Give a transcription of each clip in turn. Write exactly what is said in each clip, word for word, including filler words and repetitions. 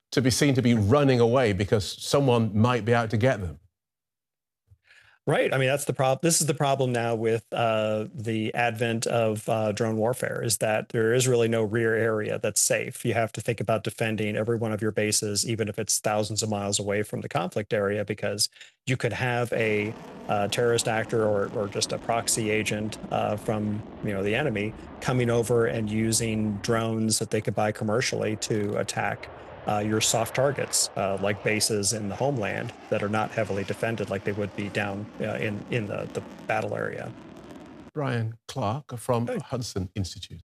to be seen to be running away because someone might be out to get them. Right. I mean, that's the problem. This is the problem now with uh, the advent of uh, drone warfare, is that there is really no rear area that's safe. You have to think about defending every one of your bases, even if it's thousands of miles away from the conflict area, because you could have a uh, terrorist actor or, or just a proxy agent uh, from, you know, the enemy coming over and using drones that they could buy commercially to attack Uh, your soft targets, uh, like bases in the homeland that are not heavily defended like they would be down uh, in, in the, the battle area. Brian Clark from Hey. Hudson Institute.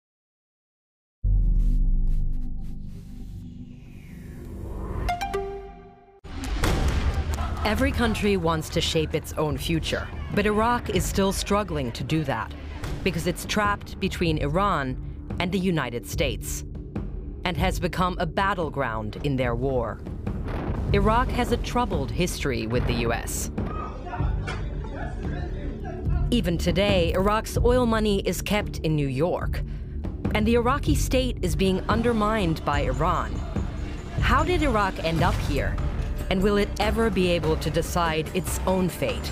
Every country wants to shape its own future, but Iraq is still struggling to do that because it's trapped between Iran and the United States, and has become a battleground in their war. Iraq has a troubled history with the U S. Even today, Iraq's oil money is kept in New York, and the Iraqi state is being undermined by Iran. How did Iraq end up here? And will it ever be able to decide its own fate?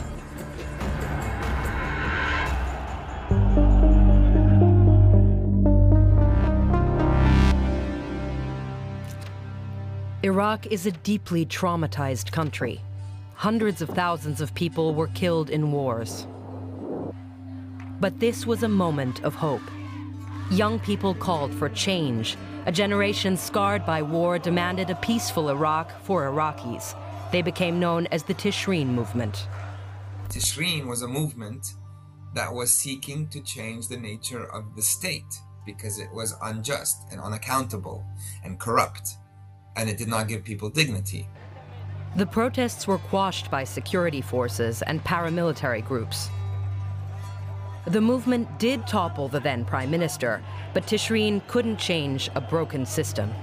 Iraq is a deeply traumatized country. Hundreds of thousands of people were killed in wars. But this was a moment of hope. Young people called for change. A generation scarred by war demanded a peaceful Iraq for Iraqis. They became known as the Tishreen movement. Tishreen was a movement that was seeking to change the nature of the state because it was unjust and unaccountable and corrupt, and it did not give people dignity. The protests were quashed by security forces and paramilitary groups. The movement did topple the then prime minister, but Tishreen couldn't change a broken system.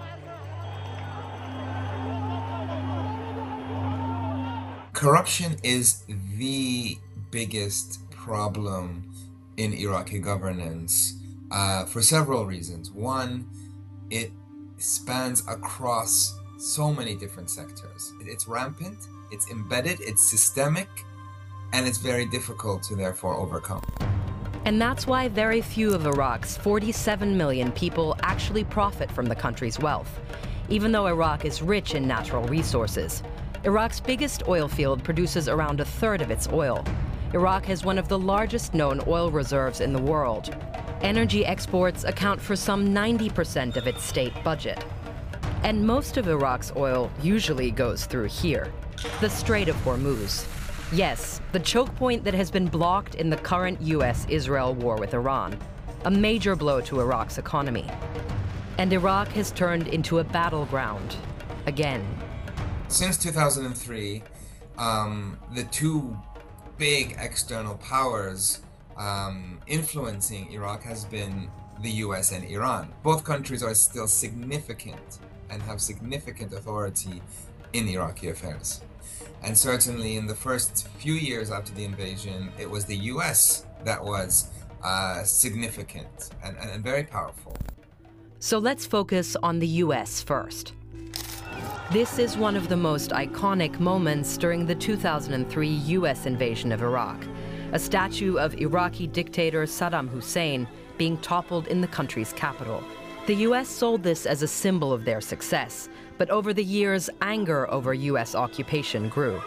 Corruption is the biggest problem in Iraqi governance uh, for several reasons. One, it spans across so many different sectors. It's rampant, it's embedded, it's systemic, and it's very difficult to therefore overcome. And that's why very few of Iraq's forty-seven million people actually profit from the country's wealth. Even though Iraq is rich in natural resources, Iraq's biggest oil field produces around a third of its oil. Iraq has one of the largest known oil reserves in the world. Energy exports account for some ninety percent of its state budget. And most of Iraq's oil usually goes through here, the Strait of Hormuz. Yes, the choke point that has been blocked in the current U S Israel war with Iran, a major blow to Iraq's economy. And Iraq has turned into a battleground, again. Since two thousand three, um, the two big external powers um, influencing Iraq has been the U S and Iran. Both countries are still significant and have significant authority in Iraqi affairs. And certainly in the first few years after the invasion, it was the U S that was uh, significant and, and, and very powerful. So let's focus on the U S first. This is one of the most iconic moments during the two thousand three U S invasion of Iraq, a statue of Iraqi dictator Saddam Hussein being toppled in the country's capital. The U S sold this as a symbol of their success, but over the years, anger over U S occupation grew.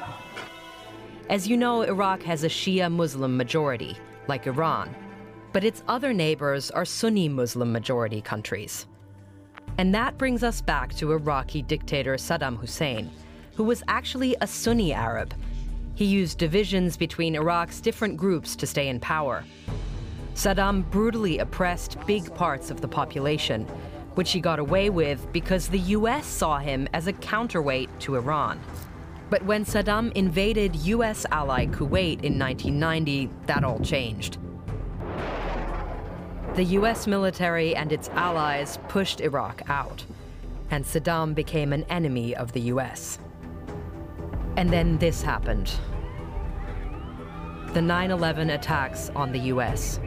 As you know, Iraq has a Shia Muslim majority, like Iran, but its other neighbors are Sunni Muslim majority countries. And that brings us back to Iraqi dictator Saddam Hussein, who was actually a Sunni Arab. He used divisions between Iraq's different groups to stay in power. Saddam brutally oppressed big parts of the population, which he got away with because the U S saw him as a counterweight to Iran. But when Saddam invaded U S ally Kuwait in nineteen ninety, that all changed. The U S military and its allies pushed Iraq out, and Saddam became an enemy of the U S. And then this happened. The nine eleven attacks on the U S.